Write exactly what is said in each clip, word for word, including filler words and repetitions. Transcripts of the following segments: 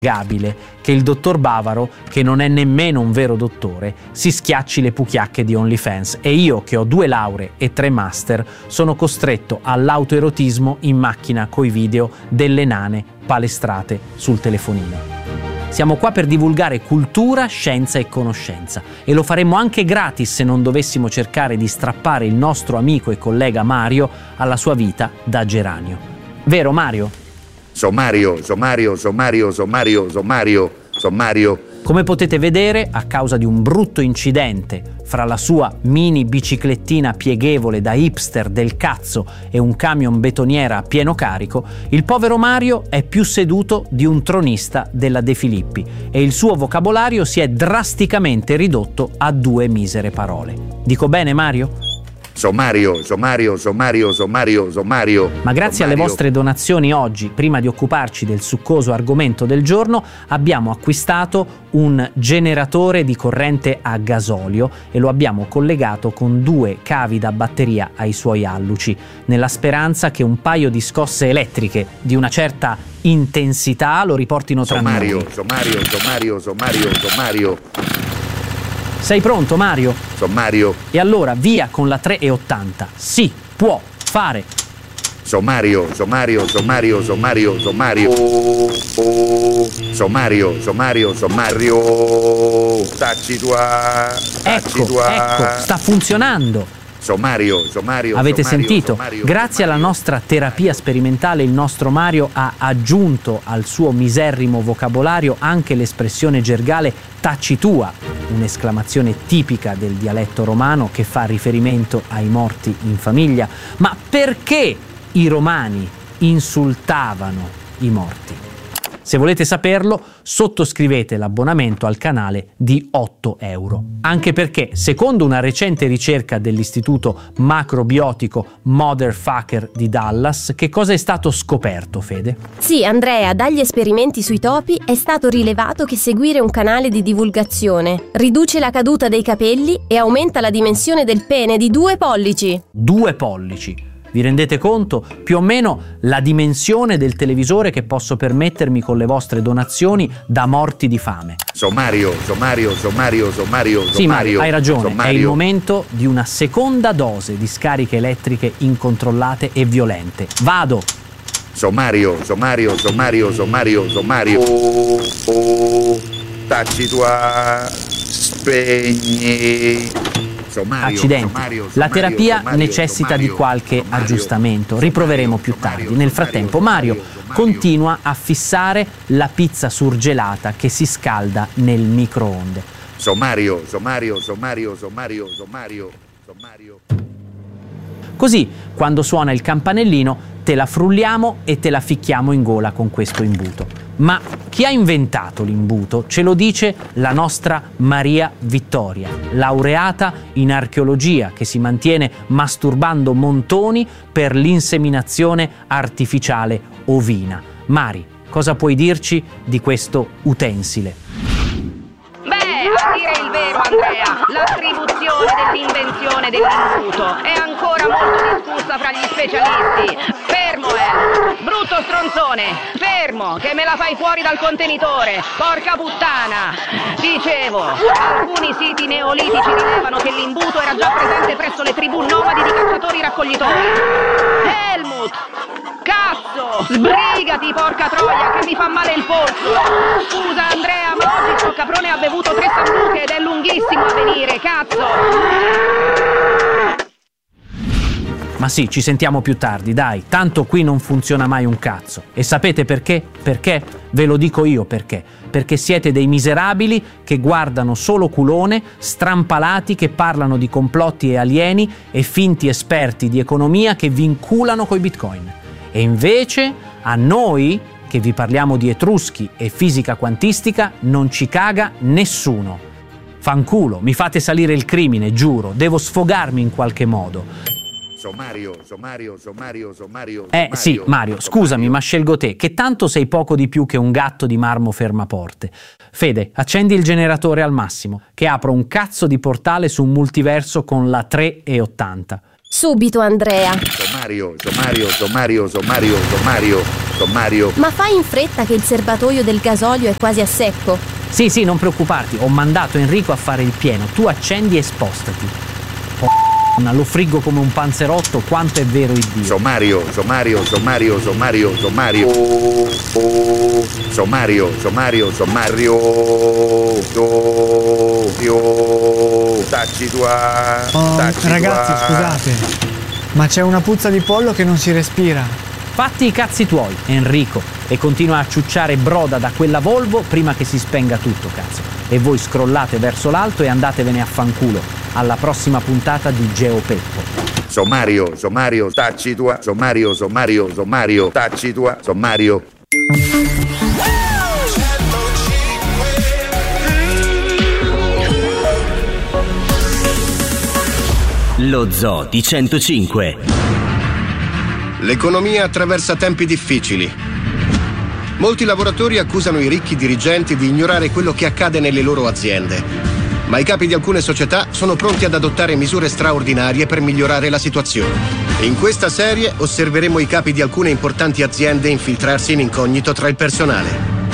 che il dottor Bavaro, che non è nemmeno un vero dottore, si schiacci le puchiacche di OnlyFans e io, che ho due lauree e tre master, sono costretto all'autoerotismo in macchina coi video delle nane palestrate sul telefonino. Siamo qua per divulgare cultura, scienza e conoscenza e lo faremmo anche gratis se non dovessimo cercare di strappare il nostro amico e collega Mario alla sua vita da geranio. Vero Mario? Sommario, sommario, sommario, sommario, sommario, sommario. Come potete vedere, a causa di un brutto incidente fra la sua mini biciclettina pieghevole da hipster del cazzo e un camion betoniera a pieno carico, il povero Mario è più seduto di un tronista della De Filippi e il suo vocabolario si è drasticamente ridotto a due misere parole. Dico bene, Mario? Sommario, sommario, sommario, sommario, sommario. Ma grazie sommario. alle vostre donazioni oggi, prima di occuparci del succoso argomento del giorno, abbiamo acquistato un generatore di corrente a gasolio e lo abbiamo collegato con due cavi da batteria ai suoi alluci, nella speranza che un paio di scosse elettriche di una certa intensità lo riportino tra sommario, noi. Sommario, sommario, sommario, sommario. Sei pronto, Mario? Sommario. E allora via con la tre e ottanta. Si può fare. Sommario, sommario, sommario, sommario, sommario. Oh, oh. Sommario, sommario, sommario. Tacci tua. Tacci Ecco, tua. ecco, sta funzionando. Sommario, sommario. Avete sommario, sentito? sommario, Grazie alla nostra terapia sperimentale il nostro Mario ha aggiunto al suo miserrimo vocabolario anche l'espressione gergale tacci tua, un'esclamazione tipica del dialetto romano che fa riferimento ai morti in famiglia. Ma perché i romani insultavano i morti? Se volete saperlo, sottoscrivete l'abbonamento al canale di otto euro. Anche perché, secondo una recente ricerca dell'istituto macrobiotico Motherfucker di Dallas, che cosa è stato scoperto, Fede? Sì, Andrea, dagli esperimenti sui topi è stato rilevato che seguire un canale di divulgazione riduce la caduta dei capelli e aumenta la dimensione del pene di due pollici. Due pollici. Vi rendete conto? Più o meno la dimensione del televisore che posso permettermi con le vostre donazioni da morti di fame. Sommario, sommario, sommario, sommario, Sì, sommario. Mario, hai ragione, sommario. è il momento di una seconda dose di scariche elettriche incontrollate e violente. Vado! Sommario, sommario, sommario, sommario, sommario. Oh, oh. Tacci tua. Spegni. Sommario, Accidenti, sommario, la sommario, terapia sommario, necessita sommario, di qualche sommario, aggiustamento, riproveremo più sommario, tardi. Nel sommario, frattempo sommario, Mario sommario. continua a fissare la pizza surgelata che si scalda nel microonde. Sommario, sommario, sommario, sommario, sommario, sommario. Così, quando suona il campanellino, te la frulliamo e te la ficchiamo in gola con questo imbuto. Ma chi ha inventato l'imbuto ce lo dice la nostra Maria Vittoria, laureata in archeologia che si mantiene masturbando montoni per l'inseminazione artificiale ovina. Mari, cosa puoi dirci di questo utensile? A dire il vero, Andrea, l'attribuzione dell'invenzione dell'imbuto è ancora molto discussa fra gli specialisti. Fermo, eh! Brutto stronzone! Fermo, che me la fai fuori dal contenitore! Porca puttana! Dicevo, alcuni siti neolitici rilevano che l'imbuto era già presente presso le tribù nomadi di cacciatori-raccoglitori. Helmut! Cazzo! Sbrigati, porca troia, che mi fa male il polso! Scusa, Andrea, ma oggi sto caprone ha bevuto tre sambuche ed è lunghissimo a venire, cazzo! Ma sì, ci sentiamo più tardi, dai, tanto qui non funziona mai un cazzo. E sapete perché? Perché? Ve lo dico io perché. Perché siete dei miserabili che guardano solo culone, strampalati che parlano di complotti e alieni e finti esperti di economia che vi inculano coi bitcoin. E invece a noi, che vi parliamo di etruschi e fisica quantistica, non ci caga nessuno. Fanculo, mi fate salire il crimine, giuro, devo sfogarmi in qualche modo. Sommario, sommario, sommario, sommario. Eh sì, Mario, scusami, ma scelgo te, che tanto sei poco di più che un gatto di marmo fermaporte. Fede, accendi il generatore al massimo, che apro un cazzo di portale su un multiverso con la tre e ottanta. Subito, Andrea. Sommario, sommario, sommario, sommario, sommario, sommario. Ma fai in fretta che il serbatoio del gasolio è quasi a secco. Sì, sì, non preoccuparti, ho mandato Enrico a fare il pieno. Tu accendi e spostati. Oh, lo friggo come un panzerotto, quanto è vero il Dio. Sommario, sommario, sommario, sommario, sommario. Oh, oh. Sommario, sommario, sommario. Oh, io. Tacci tua. Oh, tacci ragazzi, tua. scusate, ma c'è una puzza di pollo che non si respira. Fatti i cazzi tuoi, Enrico, e continua a ciucciare broda da quella Volvo prima che si spenga tutto, cazzo. E voi scrollate verso l'alto e andatevene a fanculo. Alla prossima puntata di Geopeppo. Sommario, sommario, tacci tua. Sommario, sommario, sommario, tacci tua. Sommario. Lo Zoo di centocinque. L'economia attraversa tempi difficili. Molti lavoratori accusano i ricchi dirigenti di ignorare quello che accade nelle loro aziende. Ma i capi di alcune società sono pronti ad adottare misure straordinarie per migliorare la situazione. In questa serie osserveremo i capi di alcune importanti aziende infiltrarsi in incognito tra il personale.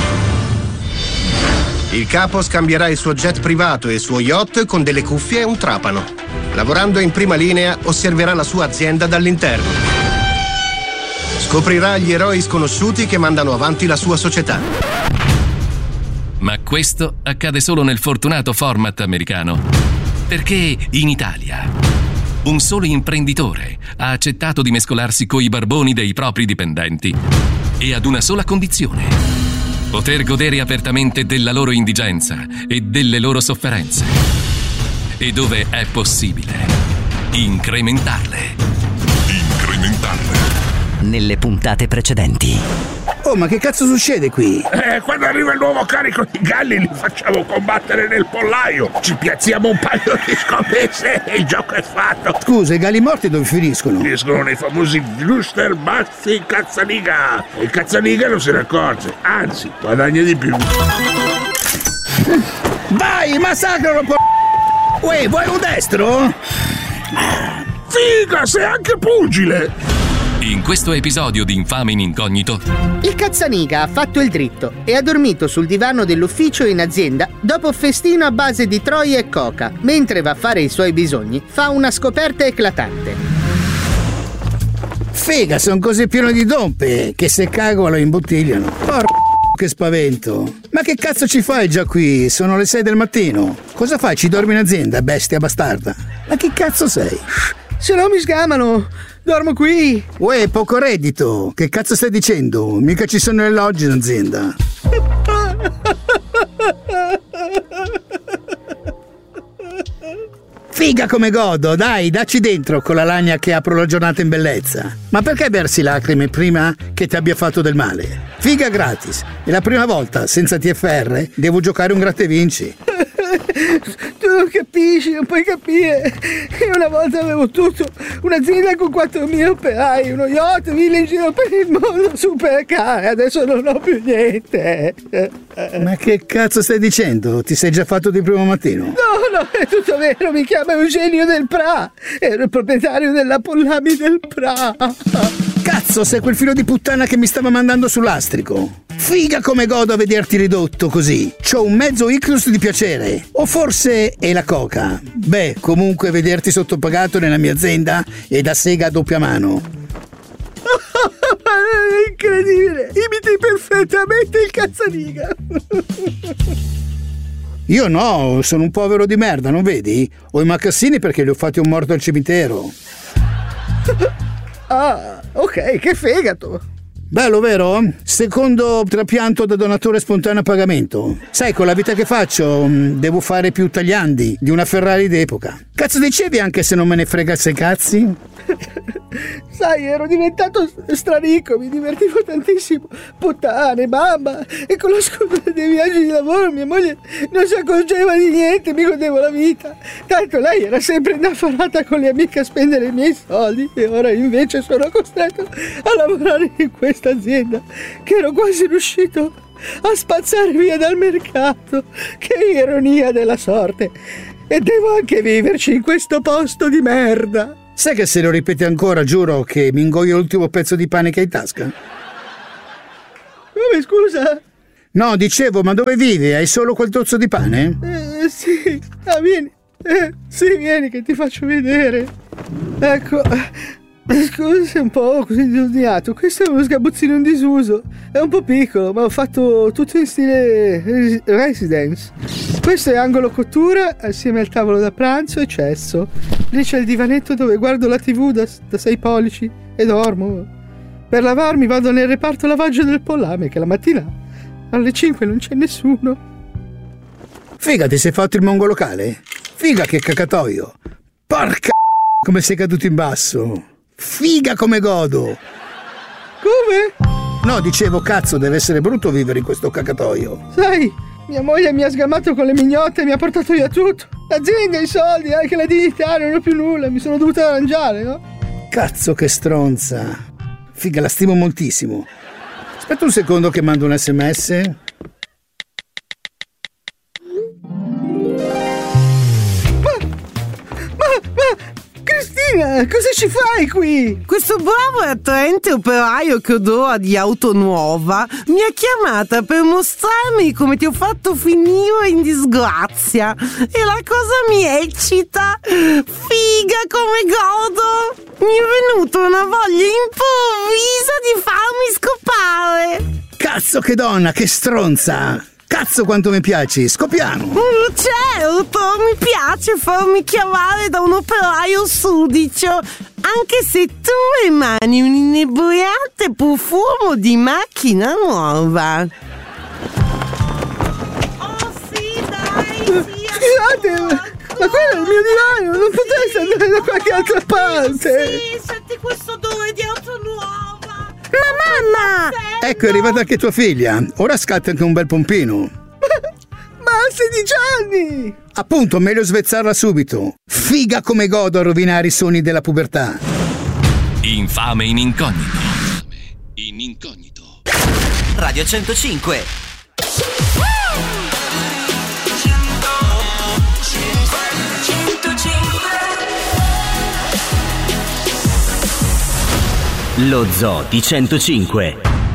Il capo scambierà il suo jet privato e il suo yacht con delle cuffie e un trapano. Lavorando in prima linea, osserverà la sua azienda dall'interno. Scoprirà gli eroi sconosciuti che mandano avanti la sua società. Ma questo accade solo nel fortunato format americano. Perché in Italia un solo imprenditore ha accettato di mescolarsi coi barboni dei propri dipendenti e ad una sola condizione: poter godere apertamente della loro indigenza e delle loro sofferenze. E dove è possibile, incrementarle. Incrementarle. Nelle puntate precedenti. Oh, ma che cazzo succede qui? Eh, quando arriva il nuovo carico di galli li facciamo combattere nel pollaio. Ci piazziamo un paio di scommesse e il gioco è fatto. Scusa, i galli morti dove finiscono? Finiscono nei famosi Gluster Bazzi Cazzaniga. E il Cazzaniga non se ne accorge, anzi, guadagna di più. Vai, massacralo, po'! Uè, vuoi un destro? Figa, sei anche pugile! In questo episodio di Infame in Incognito, il Cazzaniga ha fatto il dritto e ha dormito sul divano dell'ufficio in azienda dopo festino a base di troie e coca. Mentre va a fare i suoi bisogni, fa una scoperta eclatante. Figa, sono così pieno di dompe che se cago lo imbottigliano. Porca che spavento. Ma che cazzo ci fai già qui? Sono le sei del mattino. Cosa fai? Ci dormi in azienda, bestia bastarda? Ma che cazzo sei? Se no mi sgamano. Dormo qui. Uè, poco reddito. Che cazzo stai dicendo? Mica ci sono le alloggi in azienda. Figa come godo, dai, dacci dentro con la lagna che apro la giornata in bellezza. Ma perché versi lacrime prima che ti abbia fatto del male? Figa gratis. È la prima volta, senza T F R, devo giocare un gratta e vinci. Tu non capisci, non puoi capire. Io una volta avevo tutto, un'azienda con quattromila operai, uno yacht, ville in giro per il mondo, supercar, adesso non ho più niente. Ma che cazzo stai dicendo? Ti sei già fatto di primo mattino? No, no, è tutto vero, mi chiama Eugenio del Pra, ero il proprietario della Pollami del Pra. Cazzo, sei quel filo di puttana che mi stava mandando sul lastrico. Figa come godo a vederti ridotto così. C'ho un mezzo ictus di piacere. O forse è la coca. Beh, comunque vederti sottopagato nella mia azienda è da sega a doppia mano. È incredibile, imiti perfettamente il Cazzaniga. Io no, sono un povero di merda, non vedi? Ho i macassini perché li ho fatti un morto al cimitero. Ah, ok, che fegato. Bello, vero? Secondo trapianto da donatore spontaneo a pagamento. Sai, con la vita che faccio devo fare più tagliandi di una Ferrari d'epoca. Cazzo dicevi, anche se non me ne frega sei cazzi? Sai, ero diventato straricco, mi divertivo tantissimo. Puttane, bamba. E con la scusa dei viaggi di lavoro mia moglie non si accorgeva di niente, mi godevo la vita. Tanto lei era sempre indaffarata con le amiche a spendere i miei soldi. E ora invece sono costretto a lavorare in questa azienda che ero quasi riuscito a spazzare via dal mercato. Che ironia della sorte. E devo anche viverci in questo posto di merda. Sai che se lo ripeti ancora giuro che mi ingoio l'ultimo pezzo di pane che hai in tasca? Come, scusa? No, dicevo, ma dove vivi? Hai solo quel tozzo di pane? Eh, sì. Ah, vieni. Eh, sì, vieni che ti faccio vedere. Ecco. Scusa se è un po' così disordinato. Questo è uno sgabuzzino in disuso. È un po' piccolo, ma ho fatto tutto in stile res- residence. Questo è angolo cottura assieme al tavolo da pranzo e cesso. Lì c'è il divanetto dove guardo la tivù da, da sei pollici e dormo. Per lavarmi vado nel reparto lavaggio del pollame, che la mattina alle cinque non c'è nessuno. Figa, ti sei fatto il mongolocale? Figa, che cacatoio. Porca come sei caduto in basso. Figa come godo. Come? No, dicevo, cazzo, deve essere brutto vivere in questo cacatoio. Sai, mia moglie mi ha sgamato con le mignotte e mi ha portato via tutto. L'azienda, i soldi, anche la dignità, non ho più nulla. Mi sono dovuta arrangiare, no? Cazzo che stronza. Figa, la stimo moltissimo. Aspetta un secondo che mando un sms. Cristina, cosa ci fai qui? Questo bravo e attraente operaio che odora di auto nuova mi ha chiamata per mostrarmi come ti ho fatto finire in disgrazia. E la cosa mi eccita. Figa come godo. Mi è venuta una voglia improvvisa di farmi scopare. Cazzo che donna, che stronza. Cazzo quanto mi piaci, scopiamo! Mm, certo, mi piace farmi chiamare da un operaio sudicio, anche se tu emani un inebriante profumo di macchina nuova. Oh sì, dai, sì, scusate, ma quello è il mio divano, non potresti andare da qualche altra parte? Sì, senti questo odore di auto nuova. Ma mamma! Ecco, è arrivata anche tua figlia. Ora scatta anche un bel pompino. Ma ha sedici anni! Appunto, meglio svezzarla subito. Figa come godo a rovinare i sogni della pubertà. Infame in incognito. In incognito. Radio centocinque. Lo Zoo di centocinque.